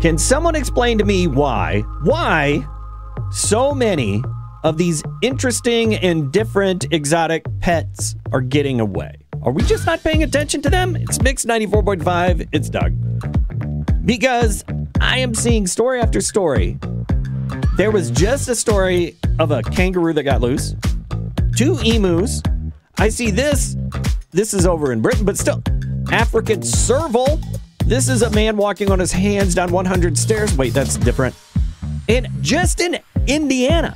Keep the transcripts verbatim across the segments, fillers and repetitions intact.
Can someone explain to me why, why so many of these interesting and different exotic pets are getting away? Are we just not paying attention to them? It's Mix ninety-four point five. It's Doug. Because I am seeing story after story. There was just a story of a kangaroo that got loose. Two emus. I see this. This is over in Britain, but still. African serval. This is a man walking on his hands down one hundred stairs. Wait, that's different. And just in Indiana,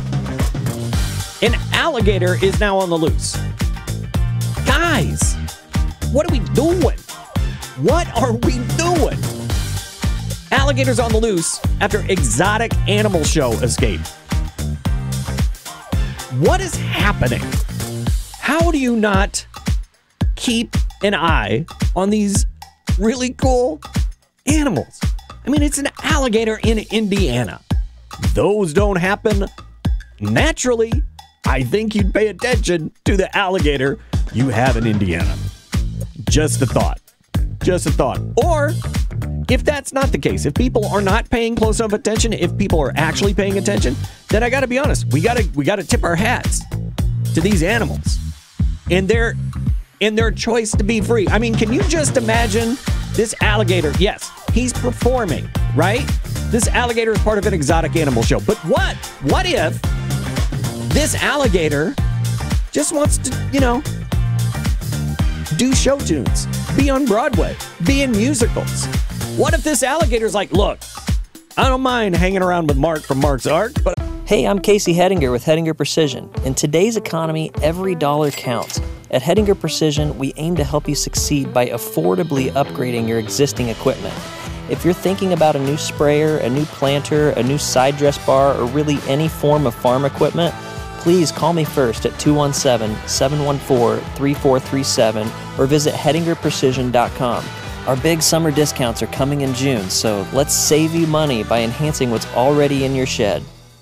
an alligator is now on the loose. Guys, what are we doing? What are we doing? Alligators on the loose after exotic animal show escape. What is happening? How do you not keep an eye on these really cool animals? I mean, it's an alligator in Indiana. Those don't happen naturally. I think you'd pay attention to the alligator you have in Indiana. Just a thought. Just a thought. Or if that's not the case, if people are not paying close enough attention, if people are actually paying attention, then I got to be honest, we got to we got to tip our hats to these animals and their and their choice to be free. I mean, can you just imagine this alligator? Yes, he's performing, right? This alligator is part of an exotic animal show. But what? What if this alligator just wants to, you know, do show tunes, be on Broadway, be in musicals? What if this alligator's like, look, I don't mind hanging around with Mark from Mark's Art, but... Hey, I'm Casey Hedinger with Hedinger Precision. In today's economy, every dollar counts. At Hedinger Precision, we aim to help you succeed by affordably upgrading your existing equipment. If you're thinking about a new sprayer, a new planter, a new side dress bar, or really any form of farm equipment, please call me first at two one seven, seven one four, three four three seven or visit hedinger precision dot com. Our big summer discounts are coming in June, so let's save you money by enhancing what's already in your shed.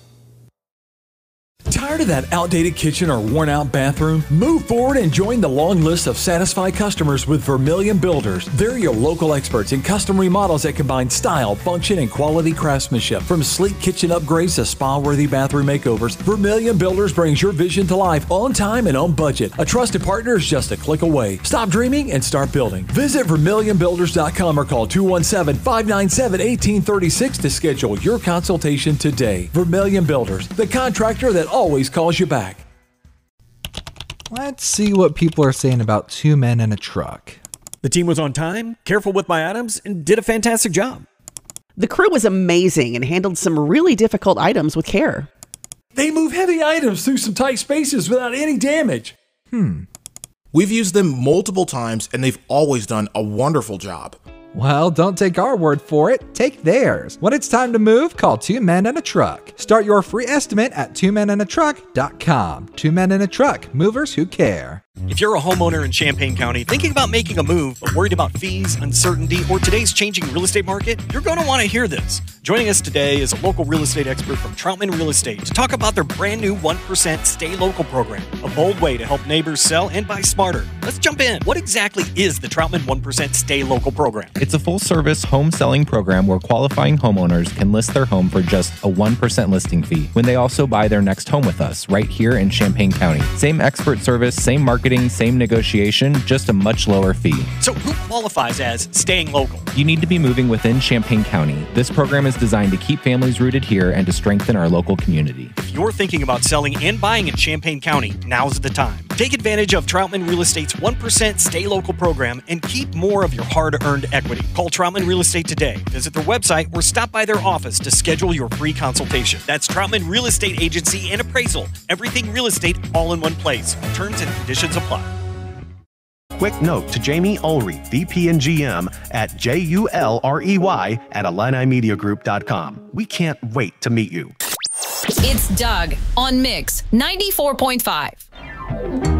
Tired of that outdated kitchen or worn-out bathroom? Move forward and join the long list of satisfied customers with Vermilion Builders. They're your local experts in custom remodels that combine style, function, and quality craftsmanship. From sleek kitchen upgrades to spa-worthy bathroom makeovers, Vermilion Builders brings your vision to life on time and on budget. A trusted partner is just a click away. Stop dreaming and start building. Visit vermilion builders dot com or call two one seven, five nine seven, one eight three six to schedule your consultation today. Vermilion Builders, the contractor that always calls you back. Let's see what people are saying about Two Men and a Truck. The team was on time, careful with my items, and did a fantastic job. The crew was amazing and handled some really difficult items with care. They move heavy items through some tight spaces without any damage. Hmm. We've used them multiple times and they've always done a wonderful job. Well, don't take our word for it. Take theirs. When it's time to move, call Two Men and a Truck. Start your free estimate at two men and a truck dot com. Two Men and a Truck. Movers who care. If you're a homeowner in Champaign County thinking about making a move but worried about fees, uncertainty, or today's changing real estate market, you're going to want to hear this. Joining us today is a local real estate expert from Troutman Real Estate to talk about their brand new one percent Stay Local program, a bold way to help neighbors sell and buy smarter. Let's jump in. What exactly is the Troutman one percent Stay Local program? It's a full-service home selling program where qualifying homeowners can list their home for just a one percent listing fee when they also buy their next home with us right here in Champaign County. Same expert service, same marketing, same negotiation, just a much lower fee. So who qualifies as staying local? You need to be moving within Champaign County. This program is designed to keep families rooted here and to strengthen our local community. If you're thinking about selling and buying in Champaign County, now's the time. Take advantage of Troutman Real Estate's one percent Stay Local program and keep more of your hard-earned equity. Call Troutman Real Estate today. Visit their website or stop by their office to schedule your free consultation. That's Troutman Real Estate Agency and Appraisal. Everything real estate all in one place. Terms and conditions apply. Quick note to Jamie Ulrey, V P and G M at J U L R E Y at Illini Media Group dot com. We can't wait to meet you. It's Doug on Mix ninety-four point five.